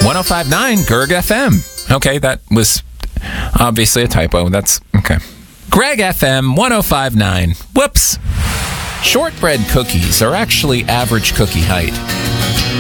1059 Gerg FM. Okay, that was obviously a typo. That's okay. Greg FM 1059. Whoops. Shortbread cookies are actually average cookie height.